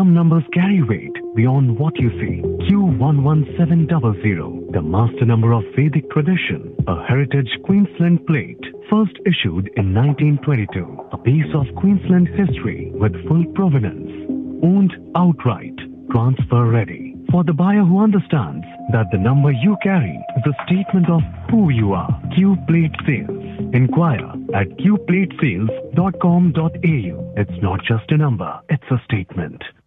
Some numbers carry weight beyond what you see. Q11700, the master number of Vedic tradition, a heritage Queensland plate, first issued in 1922. A piece of Queensland history with full provenance. Owned outright, transfer ready. For the buyer who understands that the number you carry is a statement of who you are. Q Plate Sales. Inquire at qplatesales.com.au. It's not just a number, it's a statement.